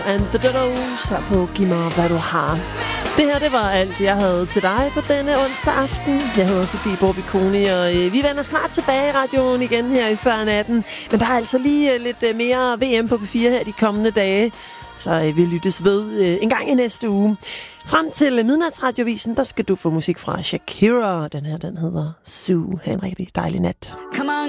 And the Dodos her på Giv mig, hvad du har. Det her, det var alt, jeg havde til dig på denne onsdag aften. Jeg hedder Sofie Borbiconi, og vi vender snart tilbage i radioen igen her i før natten. Men der er altså lige lidt mere VM på P4 her de kommende dage. Så vi lyttes ved en gang i næste uge. Frem til midnatsradiovisen, der skal du få musik fra Shakira. Den her, den hedder Sue. Ha' en rigtig dejlig nat. Come on,